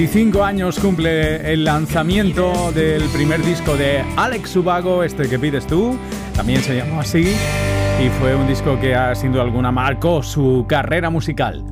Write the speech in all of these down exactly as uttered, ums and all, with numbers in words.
veinticinco años cumple el lanzamiento del primer disco de Alex Ubago, este que pides tú, también se llamó así, y fue un disco que sin duda alguna marcó su carrera musical.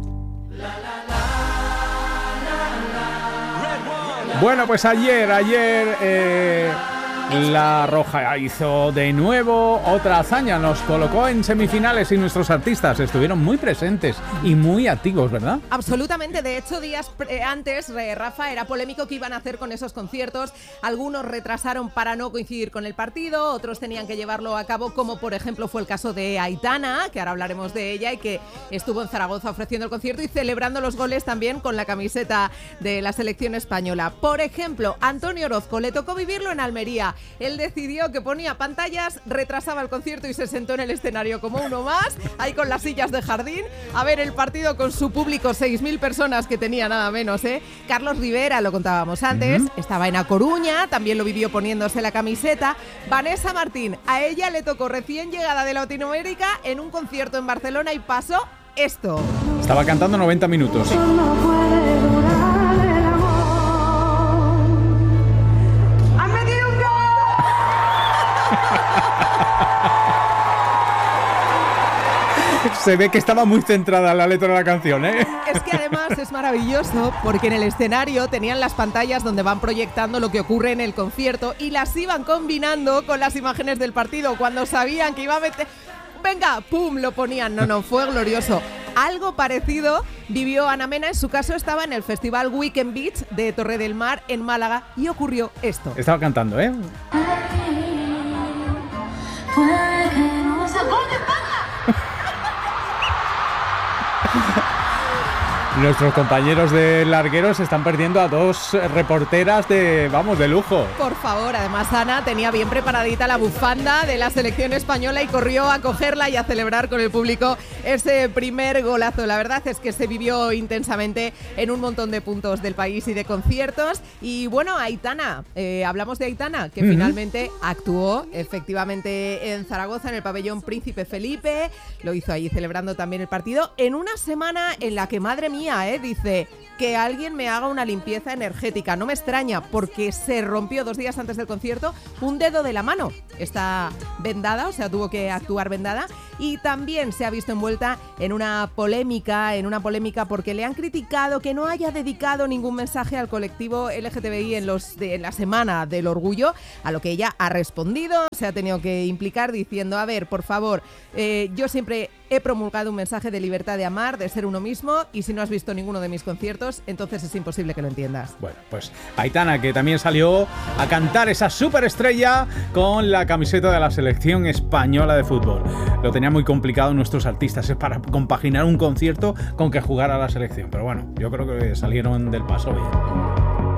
Bueno, pues ayer, ayer eh, La Roja hizo de nuevo otra hazaña, nos colocó en semifinales y nuestros artistas estuvieron muy presentes y muy activos, ¿verdad? Absolutamente, de hecho días pre- antes, eh, Rafa, era polémico qué iban a hacer con esos conciertos, algunos retrasaron para no coincidir con el partido, otros tenían que llevarlo a cabo, como por ejemplo fue el caso de Aitana, que ahora hablaremos de ella y que estuvo en Zaragoza ofreciendo el concierto y celebrando los goles también con la camiseta de la selección española. Por ejemplo, Antonio Orozco, le tocó vivirlo en Almería. Él decidió que ponía pantallas, retrasaba el concierto y se sentó en el escenario como uno más, ahí con las sillas de jardín, a ver el partido con su público, seis mil personas que tenía nada menos, ¿eh? Carlos Rivera, lo contábamos antes, uh-huh. estaba en A Coruña, también lo vivió poniéndose la camiseta. Vanessa Martín, a ella le tocó recién llegada de Latinoamérica en un concierto en Barcelona y pasó esto. Estaba cantando noventa minutos. Sí. Se ve que estaba muy centrada en la letra de la canción, ¿eh? Es que además es maravilloso porque en el escenario tenían las pantallas donde van proyectando lo que ocurre en el concierto y las iban combinando con las imágenes del partido. Cuando sabían que iba a meter... ¡Venga! ¡Pum! Lo ponían. No, no, fue glorioso. Algo parecido vivió Ana Mena. En su caso estaba en el Festival Weekend Beach de Torre del Mar en Málaga y ocurrió esto. Estaba cantando, ¿eh? Nuestros compañeros de Largueros están perdiendo a dos reporteras de, vamos, de lujo. Por favor, además Ana tenía bien preparadita la bufanda de la selección española y corrió a cogerla y a celebrar con el público ese primer golazo. La verdad es que se vivió intensamente en un montón de puntos del país y de conciertos. Y bueno, Aitana, eh, hablamos de Aitana, que uh-huh. finalmente actuó efectivamente en Zaragoza, en el pabellón Príncipe Felipe. Lo hizo ahí celebrando también el partido en una semana en la que, madre mía, ¿eh? Dice que alguien me haga una limpieza energética. No me extraña porque se rompió dos días antes del concierto un dedo de la mano. Está vendada, o sea, tuvo que actuar vendada. Y también se ha visto envuelta en una polémica, en una polémica porque le han criticado que no haya dedicado ningún mensaje al colectivo L G T B I en, los de, en la Semana del Orgullo, a lo que ella ha respondido, se ha tenido que implicar diciendo, a ver, por favor, eh, yo siempre he promulgado un mensaje de libertad de amar, de ser uno mismo, y si no has visto ninguno de mis conciertos, entonces es imposible que lo entiendas. Bueno, pues Aitana, que también salió a cantar esa superestrella con la camiseta de la selección española de fútbol. Lo tenía muy complicado nuestros artistas, es para compaginar un concierto con que jugara la selección, pero bueno, yo creo que salieron del paso bien.